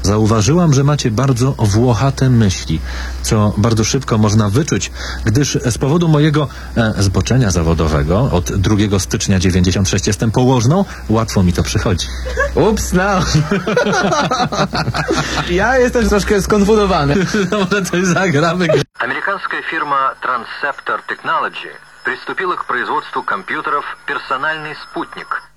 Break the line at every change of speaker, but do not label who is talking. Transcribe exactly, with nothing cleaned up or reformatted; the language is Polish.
Zauważyłam, że macie bardzo włochate myśli, co bardzo szybko można wyczuć, gdyż z powodu mojego e, zboczenia zawodowego od drugiego stycznia dziewięćdziesiąt sześć jestem położną, łatwo mi to przychodzi.
Ups, no. Ja jestem troszkę skonfundowany.
No może coś zagramy.
Американская фирма Transceptor Technology приступила к производству компьютеров «Персональный спутник».